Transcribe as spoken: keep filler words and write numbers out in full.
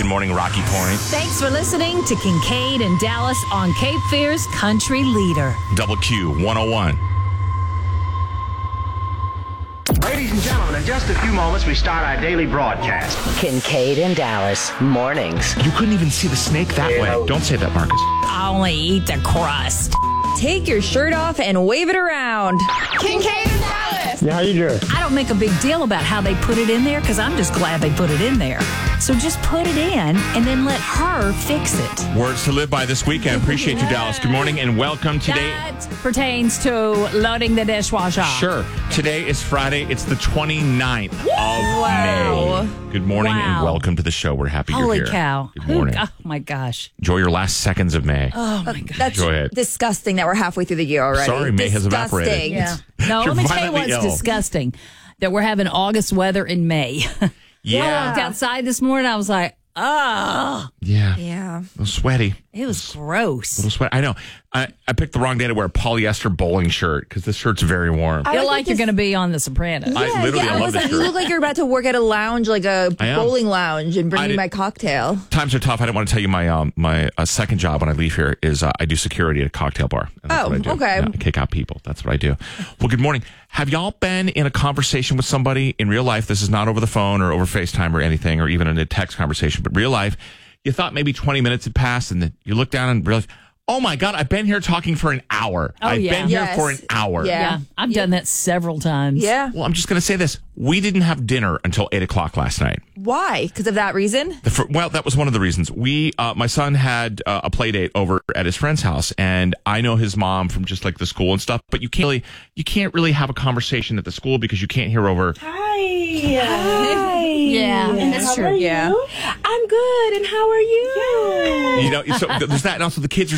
Good morning, Rocky Point. Thanks for listening to Kincaid and Dallas on Cape Fear's Country Leader. Double Q one oh one. Ladies and gentlemen, in just a few moments, we start our daily broadcast. Kincaid and Dallas, mornings. You couldn't even see the snake that way. Don't say that, Marcus. I only eat the crust. Take your shirt off and wave it around. Kincaid and Dallas. Yeah, how you doing? I don't make a big deal about how they put it in there because I'm just glad they put it in there. So just put it in and then let her fix it. Words to live by this weekend. Appreciate you, Dallas. Good morning and welcome today. That pertains to loading the dishwasher. Sure. Today is Friday. It's the twenty-ninth of Wow. May. Good morning Wow. and welcome to the show. We're happy Holy you're here. cow. Good morning. Oh, my gosh. Enjoy your last seconds of May. Oh, my gosh. That's Go ahead. disgusting that we're halfway through the year already. Sorry, May has Disgusting. evaporated. Yeah. No, You're let me tell you violently what's ill. disgusting. That we're having August weather in May. I Yeah. walked outside this morning. I was like, oh, Yeah. Yeah. A little sweaty. it was gross. A little sweat. I know. I, I picked the wrong day to wear a polyester bowling shirt because this shirt's very warm. I Feel would like think you're this- going to be on The Sopranos. I Yeah, literally yeah, I love was this like, you shirt. look like you're about to work at a lounge, like a I am. bowling lounge, and bring I me did- my cocktail. Times are tough. I didn't want to tell you my um, my uh, second job when I leave here is uh, I do security at a cocktail bar. And that's Oh, what I do. okay. Yeah, I kick out people. That's what I do. Well, good morning. Have y'all been in a conversation with somebody in real life? This is not over the phone or over FaceTime or anything, or even in a text conversation, but real life. You thought maybe twenty minutes had passed, and then you look down and realize, oh my God, I've been here talking for an hour. Oh, I've yeah. been here Yes. for an hour. Yeah. Yeah, I've done that several times. Yeah. Well, I'm just going to say this. We didn't have dinner until eight o'clock last night. Why? Because of that reason? The fir- well, that was one of the reasons. We, uh, my son had uh, a play date over at his friend's house, and I know his mom from just like the school and stuff. But you can't really, you can't really have a conversation at the school because you can't hear over. Hi. Hi. Yeah, that's How true. are you? Yeah. I'm good. And how are you? You know, so th- there's that, and also the kids are